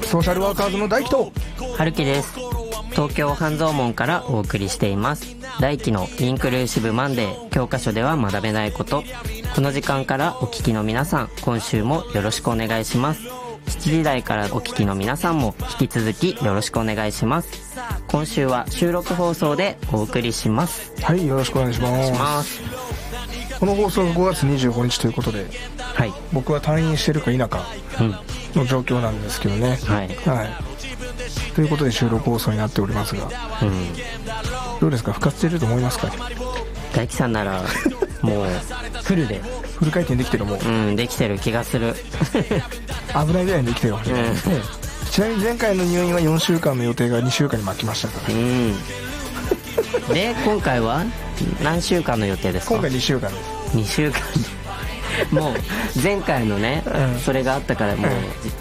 ソーシャルワーカーズの大輝と春樹です。東京半蔵門からお送りしています大輝のインクルーシブマンデー、教科書では学べないこと。この時間からお聞きの皆さん、今週もよろしくお願いします。7時台からお聞きの皆さんも引き続きよろしくお願いします。今週は収録放送でお送りします。 はい、よろしくお願いします。この放送が5月25日ということで、 はい、 僕は退院してるか否かの状況なんですけどね、 はい、 はい、ということで収録放送になっておりますが、どうですか、復活してると思いますかね。 大輝さんならもうフルでフル回転できてる、もう、 できてる気がする危ないぐらいにできてるわけ、ちなみに前回の入院は4週間の予定が2週間に巻きましたから、 で今回は何週間の予定ですか。 今回2週間です。 2週間もう前回のね、それがあったからもう、